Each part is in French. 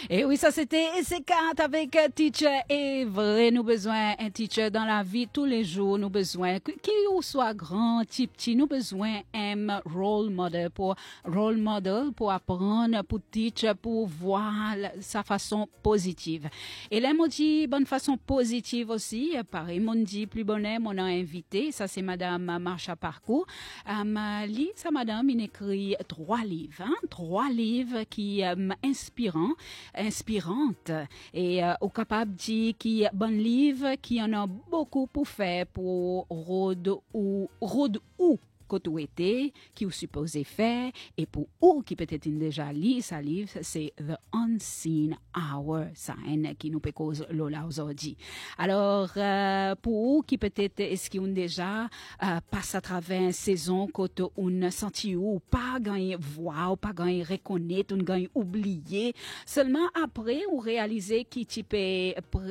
Et oui, ça c'était EC4 avec Teacher. Et vrai, nous besoin un teacher dans la vie tous les jours. Nous besoin, qui ou soit grand, petit, nous besoin un role model pour apprendre, pour teacher, pour voir sa façon positive. Et là, on dit bonne façon positive aussi. Pareil, mon dit plus bonnet, mon a invité. Ça, c'est Madame Marsha Parcours. Ça, Madame, il écrit 3 livres, hein? 3 livres qui inspirantes et au capable dit qui bon livre qui en a beaucoup pour faire pour road ou côté été, qui vous supposez faire, et pour ou qui peut-être déjà lu sa livre, c'est The Unseen Hour, ça, qui nous peut cause Lola aujourd'hui. Alors, pour ou qui peut-être, est-ce qu'ils ont déjà passe à travers une saison côté on senti ou pas gagné voir, ou pas gagné reconnaître, ou gagné oublier, seulement après, ou réaliser qui tu peux,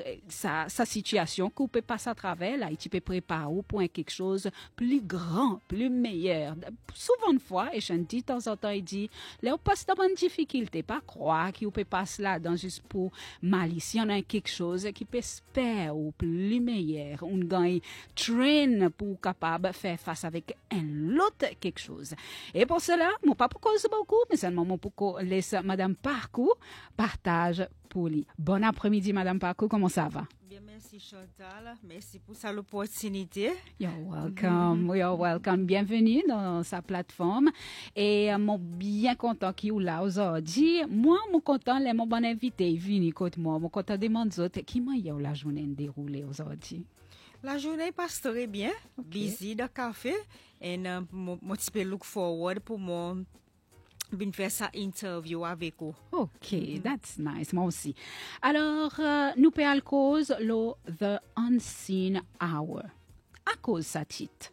sa situation, qu'on peut passer à travers, là, et tu peux préparer pour quelque chose plus grand, plus meilleur. Souvent de fois, et je dis de temps en temps, il dit, là, on passe dans une difficulté, pas croire qu'on peut passer là-dedans juste pour malice. Il y en a quelque chose qui peut espérer ou plus meilleur. On gagne train pour capable faire face avec un autre quelque chose. Et pour cela, moi pas pour cause beaucoup, mais seulement pour laisser Madame Parcours partage pour lui. Bon après-midi, Madame Parcours, comment ça va? Bien, merci Chantal. Merci pour cette opportunité. You're welcome. You're welcome. Bienvenue dans sa plateforme. Et moi, bien content qu'il est là aujourd'hui. Moi, mon content, les mon bon invité, venu côté moi. Mon content des mondes autres. Qui m'a eu la journée déroulée aujourd'hui? La journée passe très bien. Busy de café. Et mon petit peu look forward pour moi. Bien faire sa interview avec vous. OK, that's nice. Moi aussi. Alors, nous payons à cause The Unseen Hour. À cause sa titre.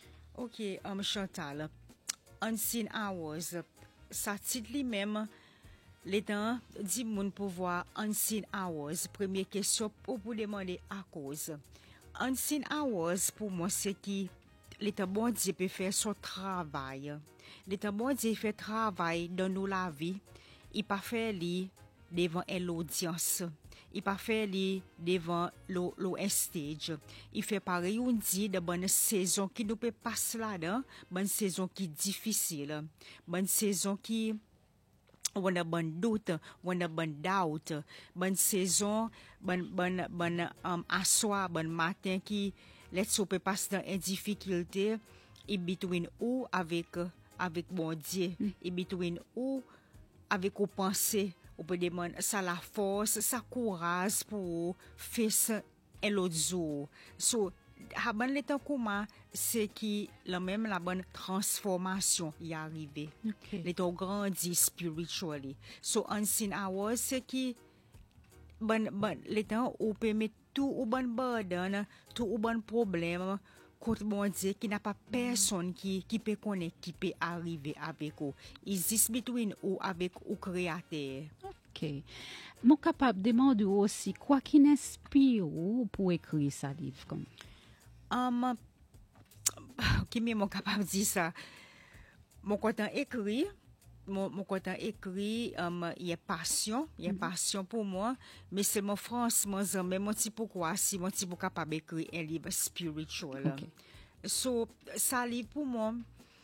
OK, Chantal. Unseen Hours. Sa titre lui-même, les temps, dit moun pour voir Unseen Hours. Première question pour demander à cause. Unseen Hours, pour moi, c'est qui l'État bon Dieu peut faire son travail. L'État bon Dieu fait travail dans nous la vie. Il pas fait lui devant l'audience. Il pas fait lui devant le stage. Il fait pareil on dit de bonne saison qui nous peut passer là-dedans, bonne saison qui difficile, bonne saison qui on a bon doute, on a bon doubt, bonne saison, bonne assoir, bon matin qui laisse peut passer dans une difficulté et between ou avec bon Dieu et between ou avec vos pensées ou peut demander ça la force ça courage pour faire un autre jour so haban le temps comment c'est qui la même la bonne transformation y arrivé les temps grandi spiritually so unseen hours c'est qui bon les temps où peut mettre tout ou bon burden tout ou bon problème contre bon Dieu qui n'a pas personne qui peut connaître qui peut arriver avec vous existe between ou avec ou créateur. OK. Mon capable de demander aussi quoi qui inspire pour écrire ça livre comme qui m'est mon capable de dire ça mon content écrit mon content écrit il y a passion pour moi mais c'est mon France mais mon petit pourquoi si mon petit capable écrire un livre spirituel so ça livre pour moi